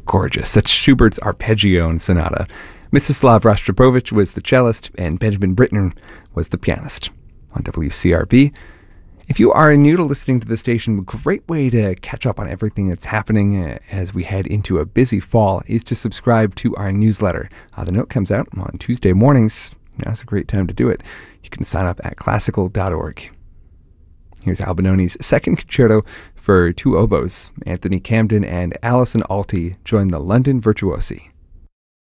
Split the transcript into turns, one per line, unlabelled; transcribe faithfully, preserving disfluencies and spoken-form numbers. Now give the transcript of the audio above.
gorgeous. That's Schubert's Arpeggio Sonata. Mstislav Rostropovich was the cellist, and Benjamin Britten was the pianist. On W C R B. If you are new to listening to the station, a great way to catch up on everything that's happening as we head into a busy fall is to subscribe to our newsletter. Uh, the note comes out on Tuesday mornings. Now's a great time to do it. You can sign up at classical dot org. Here's Albinoni's second concerto for two oboes. Anthony Camden and Alison Alty join the London Virtuosi.